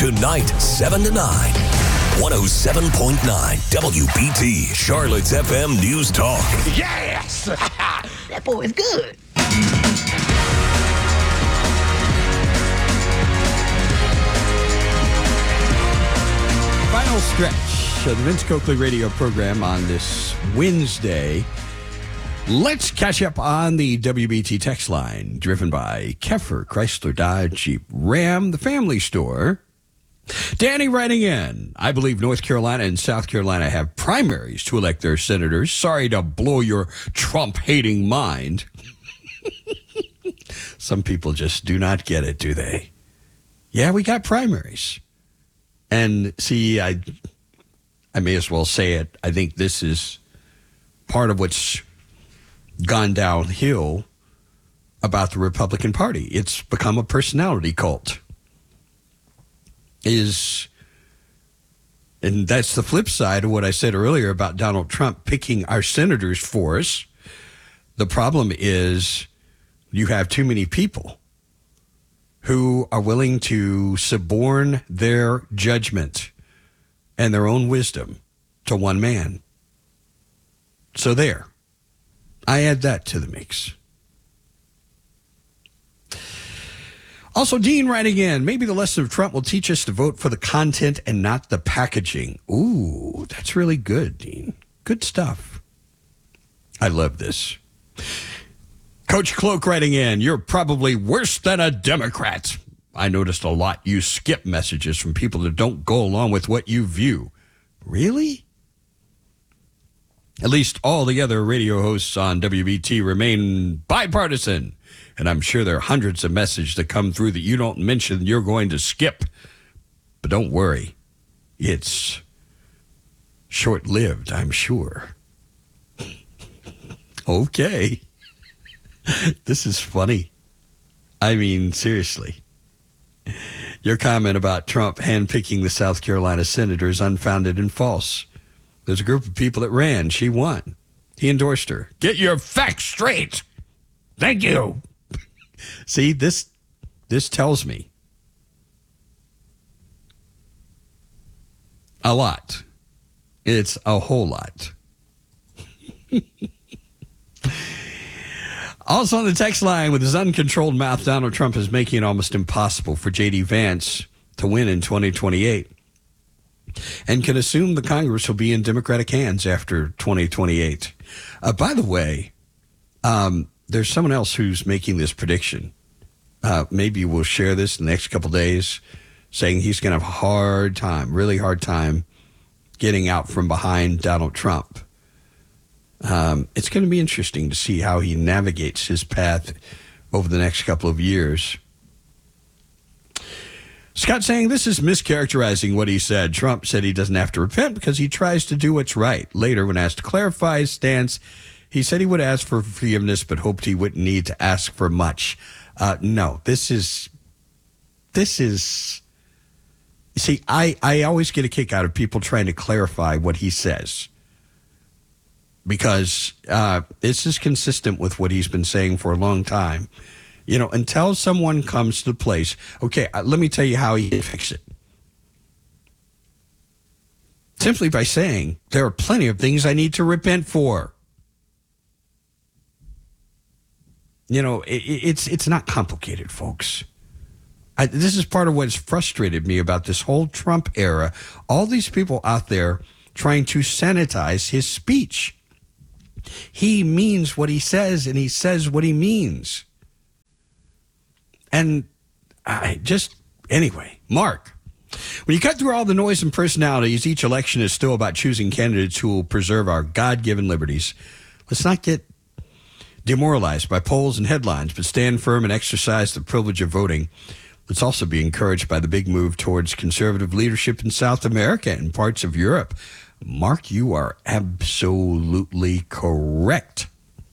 Tonight, 7 to 9. 107.9 WBT, Charlotte's FM News Talk. Yes! That boy is good. Final stretch of the Vince Coakley radio program on this Wednesday. Let's catch up on the WBT text line, driven by Keffer, Chrysler, Dodge, Jeep, Ram, the family store. Danny writing in, I believe North Carolina and South Carolina have primaries to elect their senators. Sorry to blow your Trump-hating mind. Some people just do not get it, do they? Yeah, we got primaries. And see, I may as well say it. I think this is part of what's gone downhill about the Republican Party. It's become a personality cult. And that's the flip side of what I said earlier about Donald Trump picking our senators for us. The problem is you have too many people who are willing to suborn their judgment and their own wisdom to one man. So there. I add that to the mix. Also, Dean writing in, maybe the lesson of Trump will teach us to vote for the content and not the packaging. Ooh, that's really good, Dean. Good stuff. I love this. Coach Cloak writing in, you're probably worse than a Democrat. I noticed a lot you skip messages from people that don't go along with what you view. Really? At least all the other radio hosts on WBT remain bipartisan. And I'm sure there are hundreds of messages that come through that you don't mention you're going to skip. But don't worry. It's short-lived, I'm sure. Okay. This is funny. I mean, seriously. Your comment about Trump handpicking the South Carolina senator is unfounded and false. There's a group of people that ran. She won. He endorsed her. Get your facts straight. Thank you. See, this tells me a lot. It's a whole lot. Also on the text line, with his uncontrolled mouth, Donald Trump is making it almost impossible for J.D. Vance to win in 2028 and can assume the Congress will be in Democratic hands after 2028. By the way, there's someone else who's making this prediction. Maybe we'll share this in the next couple days, saying he's going to have a hard time, really hard time, getting out from behind Donald Trump. It's going to be interesting to see how he navigates his path over the next couple of years. Scott saying this is mischaracterizing what he said. Trump said he doesn't have to repent because he tries to do what's right. Later, when asked to clarify his stance, he said he would ask for forgiveness, but hoped he wouldn't need to ask for much. No, this is, see, I always get a kick out of people trying to clarify what he says. Because this is consistent with what he's been saying for a long time. You know, until someone comes to the place, okay, let me tell you how he fix it. Simply by saying, there are plenty of things I need to repent for. You know, it's not complicated, folks. This is part of what's frustrated me about this whole Trump era. All these people out there trying to sanitize his speech. He means what he says, and he says what he means. And anyway, Mark, when you cut through all the noise and personalities, each election is still about choosing candidates who will preserve our God-given liberties. Let's not get demoralized by polls and headlines, but stand firm and exercise the privilege of voting. Let's also be encouraged by the big move towards conservative leadership in South America and parts of Europe. Mark, you are absolutely correct.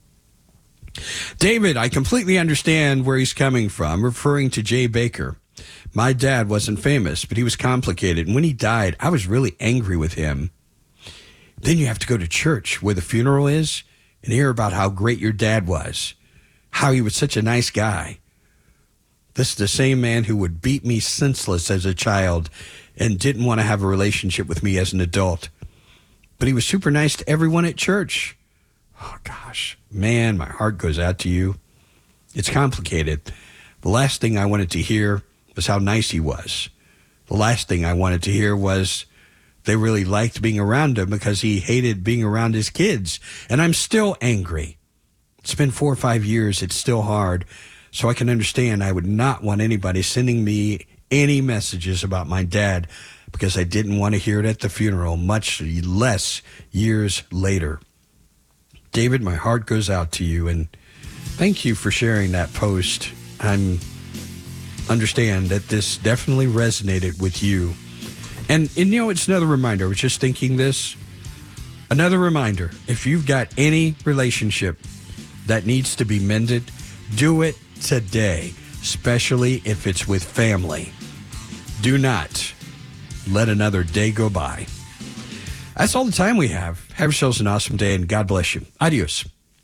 David, I completely understand where he's coming from, referring to Jay Baker. My dad wasn't famous, but he was complicated. And when he died, I was really angry with him. Then you have to go to church where the funeral is and hear about how great your dad was, how he was such a nice guy. This is the same man who would beat me senseless as a child and didn't want to have a relationship with me as an adult. But he was super nice to everyone at church. Oh, gosh. Man, my heart goes out to you. It's complicated. The last thing I wanted to hear was how nice he was. The last thing I wanted to hear was they really liked being around him because he hated being around his kids. And I'm still angry. It's been 4 or 5 years. It's still hard. So I can understand I would not want anybody sending me any messages about my dad because I didn't want to hear it at the funeral, much less years later. David, my heart goes out to you, and thank you for sharing that post. I understand that this definitely resonated with you. And you know, it's another reminder. I was just thinking this. Another reminder, if you've got any relationship that needs to be mended, do it today, especially if it's with family. Do not let another day go by. That's all the time we have. Have yourselves an awesome day, and God bless you. Adios.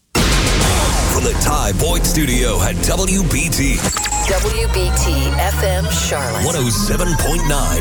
From the Ty Boyd Studio at WBT. WBT FM Charlotte. 107.9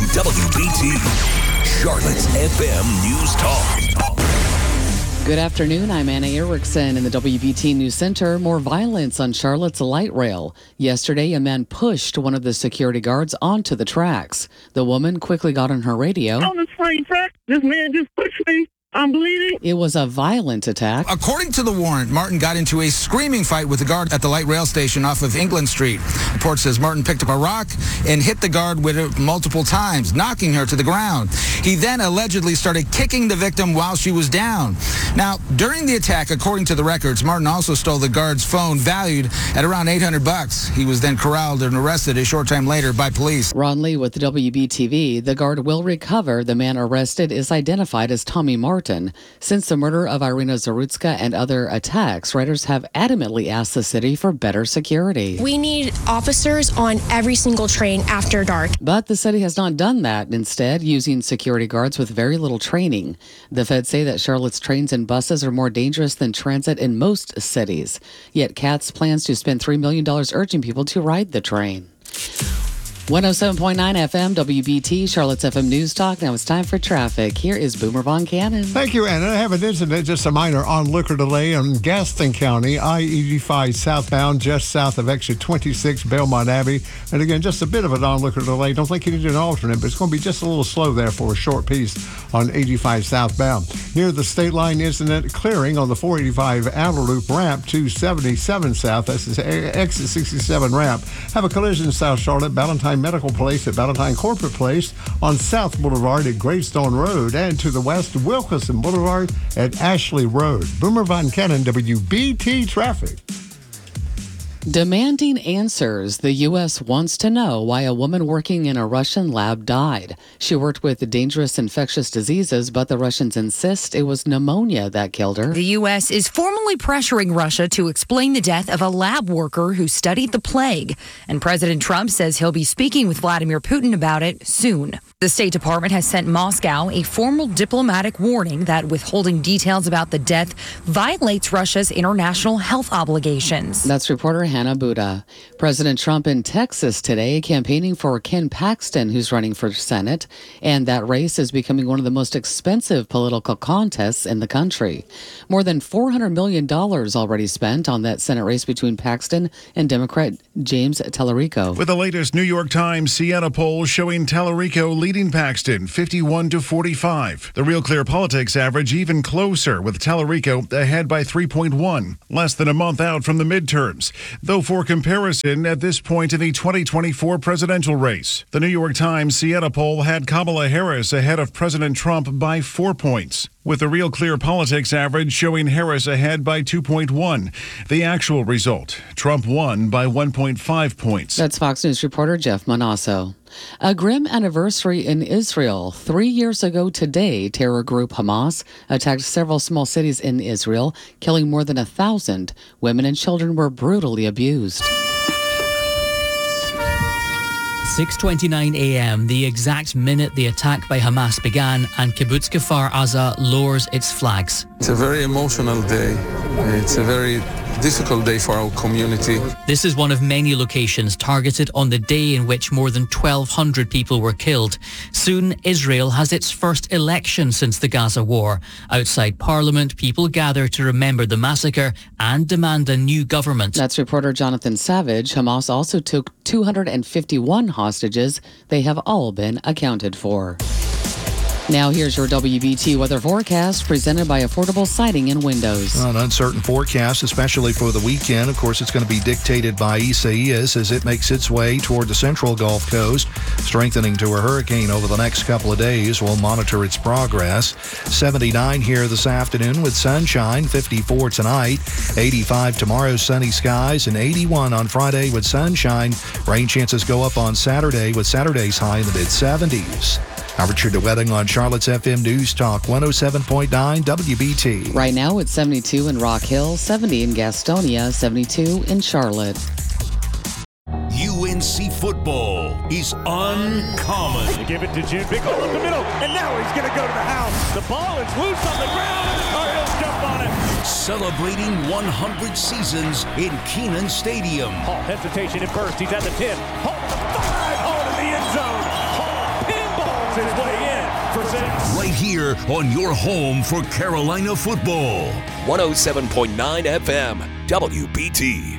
WBT. Charlotte's FM News Talk. Good afternoon. I'm Anna Erickson in the WBT News Center. More violence on Charlotte's light rail. Yesterday, a man pushed one of the security guards onto the tracks. The woman quickly got on her radio. On the train track, this man just pushed me. I'm bleeding. It was a violent attack. According to the warrant, Martin got into a screaming fight with the guard at the light rail station off of England Street. The report says Martin picked up a rock and hit the guard with it multiple times, knocking her to the ground. He then allegedly started kicking the victim while she was down. Now, during the attack, according to the records, Martin also stole the guard's phone valued at around $800. He was then corralled and arrested a short time later by police. Ron Lee with WBTV. The guard will recover. The man arrested is identified as Tommy Martin. Since the murder of Irina Zarutska and other attacks, riders have adamantly asked the city for better security. We need officers on every single train after dark. But the city has not done that, instead using security guards with very little training. The feds say that Charlotte's trains and buses are more dangerous than transit in most cities. Yet Katz plans to spend $3 million urging people to ride the train. 107.9 FM, WBT, Charlotte's FM News Talk. Now it's time for traffic. Here is Boomer Von Cannon. Thank you, Anna. I have an incident, just a minor onlooker delay in Gaston County, I-85 southbound, just south of exit 26, Belmont Abbey. And again, just a bit of an onlooker delay. Don't think you need an alternate, but it's going to be just a little slow there for a short piece on 85 southbound. Near the state line incident, clearing on the 485 outer loop ramp to 77 south. That's the exit 67 ramp. Have a collision in South Charlotte, Ballantyne Medical Place at Ballantyne Corporate Place on South Boulevard at Greystone Road, and to the west, Wilkinson Boulevard at Ashley Road. Boomer Von Cannon, WBT Traffic. Demanding answers. The U.S. wants to know why a woman working in a Russian lab died. She worked with dangerous infectious diseases, but the Russians insist it was pneumonia that killed her. The U.S. is formally pressuring Russia to explain the death of a lab worker who studied the plague. And President Trump says he'll be speaking with Vladimir Putin about it soon. The State Department has sent Moscow a formal diplomatic warning that withholding details about the death violates Russia's international health obligations. That's reporter Hannah Buda. President Trump in Texas today campaigning for Ken Paxton, who's running for Senate, and that race is becoming one of the most expensive political contests in the country. More than $400 million already spent on that Senate race between Paxton and Democrat James Tallarico. With the latest New York Times Siena poll showing Tallarico leading Paxton 51-45. The Real Clear Politics average even closer, with Tallarico ahead by 3.1, less than a month out from the midterms. Though for comparison, at this point in the 2024 presidential race, the New York Times Siena poll had Kamala Harris ahead of President Trump by 4 points, with the Real Clear Politics average showing Harris ahead by 2.1. The actual result, Trump won by 1.5 points. That's Fox News reporter Jeff Manasso. A grim anniversary in Israel. 3 years ago today, terror group Hamas attacked several small cities in Israel, killing more than 1,000. Women and children were brutally abused. 6:29 a.m., the exact minute the attack by Hamas began, and Kibbutz Kfar Aza lowers its flags. It's a very emotional day. It's a very difficult day for our community. This is one of many locations targeted on the day in which more than 1,200 people were killed. Soon, Israel has its first election since the Gaza war. Outside Parliament, people gather to remember the massacre and demand a new government. That's reporter Jonathan Savage. Hamas also took 251 hostages. They have all been accounted for. Now here's your WBT weather forecast presented by Affordable Siding and Windows. An uncertain forecast, especially for the weekend. Of course, it's going to be dictated by Isaias as it makes its way toward the central Gulf Coast, strengthening to a hurricane over the next couple of days. We'll monitor its progress. 79 here this afternoon with sunshine, 54 tonight, 85 tomorrow, sunny skies, and 81 on Friday with sunshine. Rain chances go up on Saturday with Saturday's high in the mid-70s. I'm Richard DeWetting on Charlotte's FM News Talk 107.9 WBT. Right now it's 72 in Rock Hill, 70 in Gastonia, 72 in Charlotte. UNC football is uncommon. They give it to June. Big hole in the middle, and now he's going to go to the house. The ball is loose on the ground, and the Cardinals jump on it. Celebrating 100 seasons in Kenan Stadium. Hall hesitation at first. He's at the 10. Hall to the 5. Hall to the end zone. Hall pinballs his way in for 6. Right here on your home for Carolina football. 107.9 FM, WBT.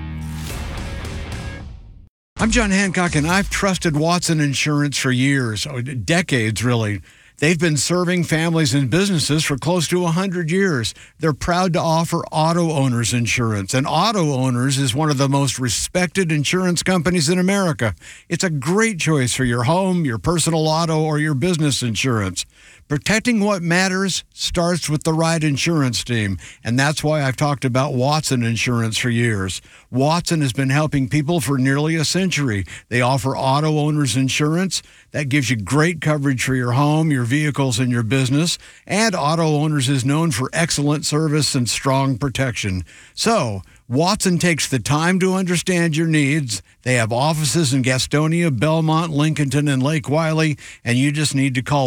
I'm John Hancock, and I've trusted Watson Insurance for years, decades really. They've been serving families and businesses for close to 100 years. They're proud to offer auto owners insurance, and Auto Owners is one of the most respected insurance companies in America. It's a great choice for your home, your personal auto, or your business insurance. Protecting what matters starts with the right insurance team, and that's why I've talked about Watson Insurance for years. Watson has been helping people for nearly a century. They offer auto owners insurance that gives you great coverage for your home, your vehicles, and your business, and Auto Owners is known for excellent service and strong protection. So, Watson takes the time to understand your needs. They have offices in Gastonia, Belmont, Lincolnton, and Lake Wiley, and you just need to call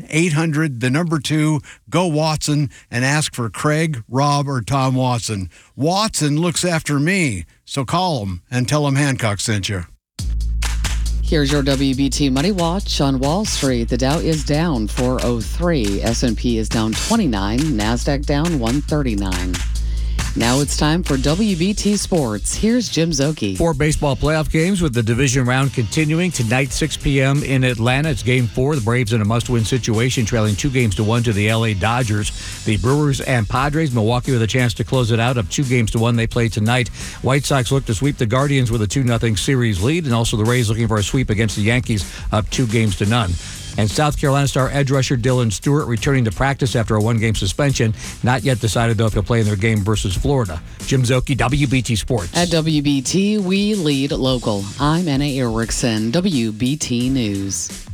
1-800-2-GO-WATSON and ask for Craig, Rob, or Tom Watson. Watson looks after me, so call them and tell them Hancock sent you. Here's your WBT Money Watch on Wall Street. The Dow is down 403. S&P is down 29. NASDAQ down 139. Now it's time for WBT Sports. Here's Jim Zoki. 4 baseball playoff games with the division round continuing tonight, 6 p.m. in Atlanta. It's Game 4. The Braves in a must-win situation, trailing 2-1 to the L.A. Dodgers. The Brewers and Padres, Milwaukee with a chance to close it out, up 2-1. They play tonight. White Sox look to sweep the Guardians with a 2-0 series lead, and also the Rays looking for a sweep against the Yankees, up 2-0. And South Carolina star edge rusher Dylan Stewart returning to practice after a 1-game suspension. Not yet decided, though, if he'll play in their game versus Florida. Jim Zoki, WBT Sports. At WBT, we lead local. I'm Anna Erickson, WBT News.